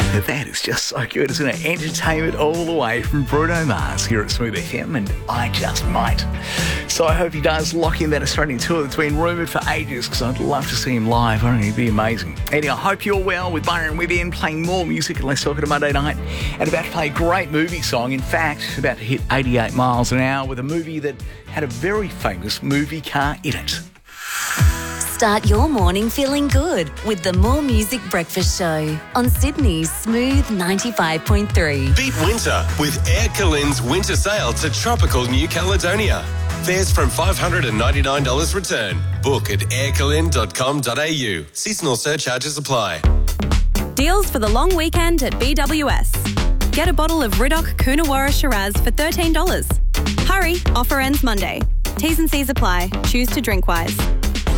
That is just so good, isn't it? Entertainment all the way from Bruno Mars here at Smooth FM, and I Just Might. So I hope he does lock in that Australian tour that's been rumoured for ages, because I'd love to see him live. I think it'd be amazing. Anyway, I hope you're well with Byron Within playing more music and Let's Talk It a Monday night, and about to play a great movie song. In fact, about to hit 88 miles an hour with a movie that had a very famous movie car in it. Start your morning feeling good with the More Music Breakfast Show on Sydney's Smooth 95.3. Beat winter with Air Calin's winter sale to tropical New Caledonia. Fares from $599 return. Book at aircalin.com.au. Seasonal surcharges apply. Deals for the long weekend at BWS. Get a bottle of Riddoch Coonawarra Shiraz for $13. Hurry, offer ends Monday. T's and C's apply. Choose to drink wise.